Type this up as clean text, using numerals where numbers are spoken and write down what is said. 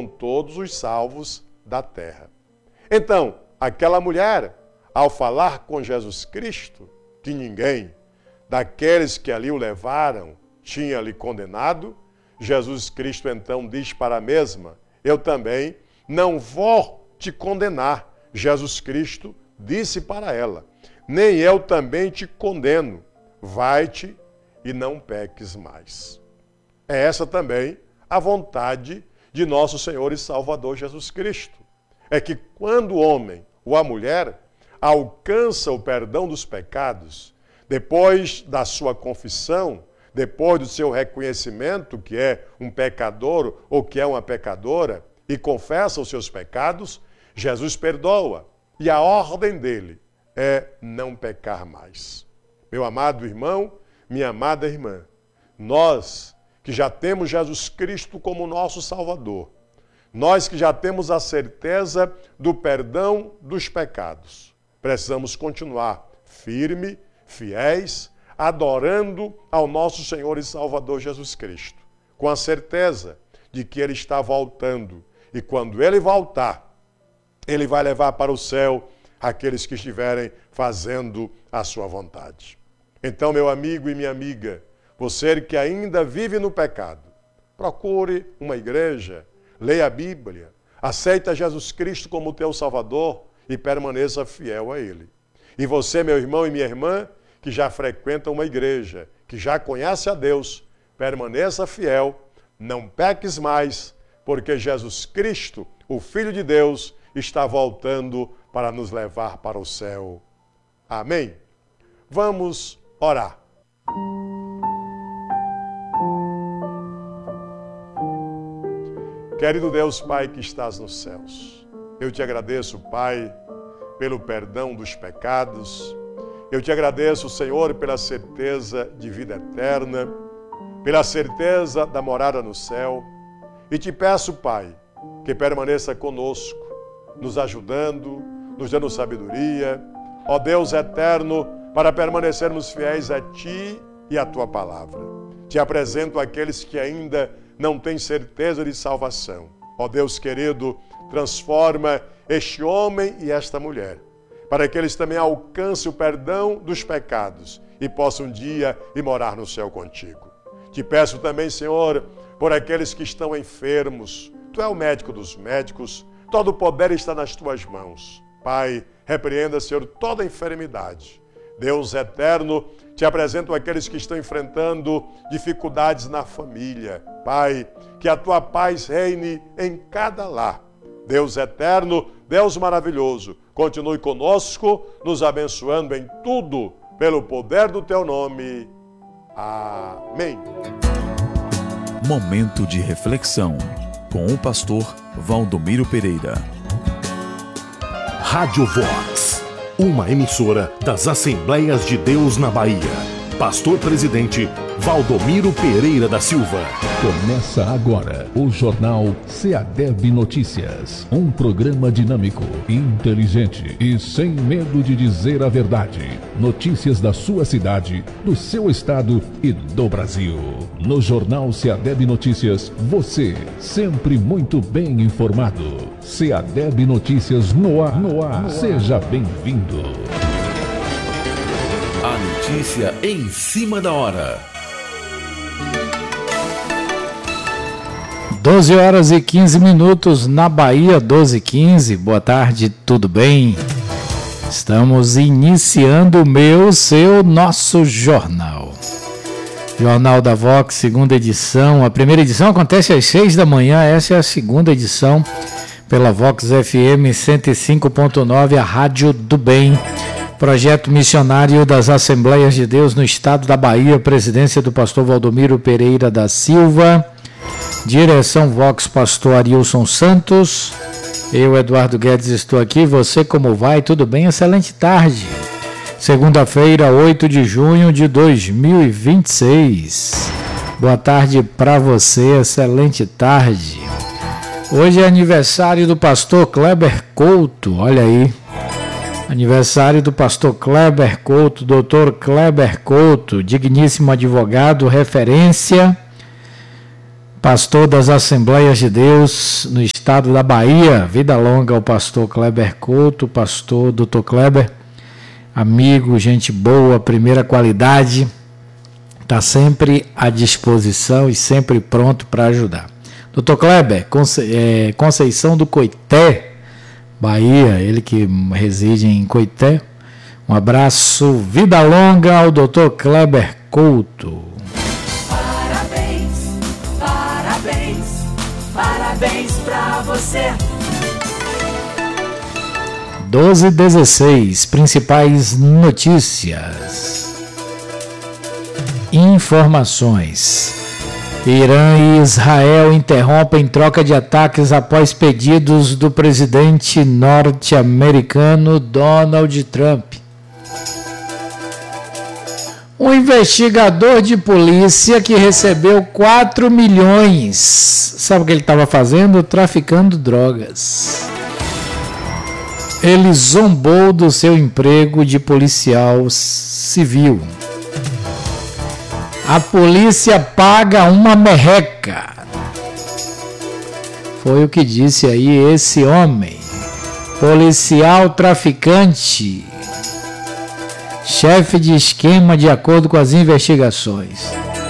com todos os salvos da terra. Então, aquela mulher, ao falar com Jesus Cristo, que ninguém daqueles que ali o levaram tinha lhe condenado, Jesus Cristo então diz para a mesma: eu também não vou te condenar. Jesus Cristo disse para ela: nem eu também te condeno. Vai-te e não peques mais. É essa também a vontade de nosso Senhor e Salvador Jesus Cristo. É que quando o homem ou a mulher alcança o perdão dos pecados, depois da sua confissão, depois do seu reconhecimento que é um pecador ou que é uma pecadora, e confessa os seus pecados, Jesus perdoa. E a ordem dele é não pecar mais. Meu amado irmão, minha amada irmã, nós que já temos Jesus Cristo como nosso Salvador, nós que já temos a certeza do perdão dos pecados, precisamos continuar firme, fiéis, adorando ao nosso Senhor e Salvador Jesus Cristo, com a certeza de que Ele está voltando. E quando Ele voltar, Ele vai levar para o céu aqueles que estiverem fazendo a sua vontade. Então, meu amigo e minha amiga, você que ainda vive no pecado, procure uma igreja, leia a Bíblia, aceita Jesus Cristo como teu Salvador e permaneça fiel a Ele. E você, meu irmão e minha irmã, que já frequenta uma igreja, que já conhece a Deus, permaneça fiel, não peques mais, porque Jesus Cristo, o Filho de Deus, está voltando para nos levar para o céu. Amém? Vamos orar. Querido Deus, Pai que estás nos céus, eu te agradeço, Pai, pelo perdão dos pecados. Eu te agradeço, Senhor, pela certeza de vida eterna, pela certeza da morada no céu. E te peço, Pai, que permaneça conosco, nos ajudando, nos dando sabedoria, ó Deus eterno, para permanecermos fiéis a Ti e à Tua palavra. Te apresento aqueles que ainda não têm certeza de salvação. Ó Deus querido, transforma este homem e esta mulher, para que eles também alcancem o perdão dos pecados e possam um dia ir morar no céu contigo. Te peço também, Senhor, por aqueles que estão enfermos. Tu és o médico dos médicos, todo o poder está nas tuas mãos. Pai, repreenda, Senhor, toda enfermidade. Deus eterno, te apresento aqueles que estão enfrentando dificuldades na família. Pai, que a tua paz reine em cada lar. Deus eterno, Deus maravilhoso, continue conosco, nos abençoando em tudo, pelo poder do teu nome. Amém. Momento de reflexão com o pastor Valdomiro Pereira. Rádio Vox, uma emissora das Assembleias de Deus na Bahia. Pastor Presidente Valdomiro Pereira da Silva. Começa agora o Jornal SEADEB Notícias. Um programa dinâmico, inteligente e sem medo de dizer a verdade. Notícias da sua cidade, do seu estado e do Brasil. No Jornal SEADEB Notícias, você sempre muito bem informado. SEADEB Notícias no ar. Seja bem-vindo. A notícia em cima da hora. 12 horas e 15 minutos na Bahia, 12h15. Boa tarde, tudo bem? Estamos iniciando o seu, nosso jornal. Jornal da Vox, segunda edição. A primeira edição acontece às 6 da manhã, essa é a segunda edição pela Vox FM 105.9, a Rádio do Bem. Projeto missionário das Assembleias de Deus no estado da Bahia, presidência do pastor Valdomiro Pereira da Silva, direção Vox, pastor Arilson Santos, eu, Eduardo Guedes, estou aqui. Você, como vai? Tudo bem? Excelente tarde. Segunda-feira, 8 de junho de 2026. Boa tarde para você, excelente tarde. Hoje é aniversário do pastor Kleber Couto, olha aí. Aniversário do pastor Kleber Couto, doutor Kleber Couto, digníssimo advogado, referência, pastor das Assembleias de Deus no estado estado da Bahia. Vida longa ao pastor Kleber Couto, pastor Dr. Kleber, amigo, gente boa, primeira qualidade, está sempre à disposição e sempre pronto para ajudar. Dr. Kleber, Conceição do Coité, Bahia, ele que reside em Coité. Um abraço, vida longa ao Dr. Kleber Couto. Parabéns, parabéns, parabéns pra você. 12h16, principais notícias. Informações. Irã e Israel interrompem troca de ataques após pedidos do presidente norte-americano Donald Trump. Um investigador de polícia que recebeu 4 milhões. Sabe o que ele estava fazendo? Traficando drogas. Ele zombou do seu emprego de policial civil. A polícia paga uma merreca. Foi o que disse aí esse homem. Policial traficante. Chefe de esquema de acordo com as investigações.